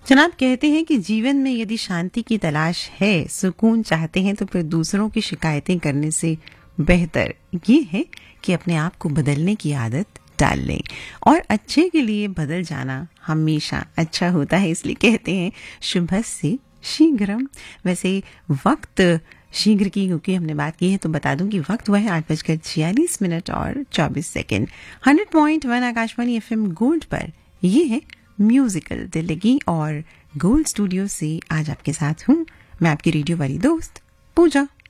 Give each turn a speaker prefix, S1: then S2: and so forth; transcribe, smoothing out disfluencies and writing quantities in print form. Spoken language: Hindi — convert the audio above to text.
S1: जनाब कहते हैं कि जीवन में यदि शांति की तलाश है, सुकून चाहते हैं, तो फिर दूसरों की शिकायतें करने से बेहतर ये है कि अपने आप को बदलने की आदत डाल लें। और अच्छे के लिए बदल जाना हमेशा अच्छा होता है, इसलिए कहते हैं शुभ से शीघ्रम। वैसे वक्त शीघ्र की क्योंकि हमने बात की है तो बता दूं कि वक्त हुआ है 8:46 और 24 सेकेंड। 100.1 आकाशवाणी FM गोल्ड पर ये है म्यूजिकल दिल्ली और गोल्ड स्टूडियो से आज आपके साथ हूं मैं, आपकी रेडियो वाली दोस्त पूजा।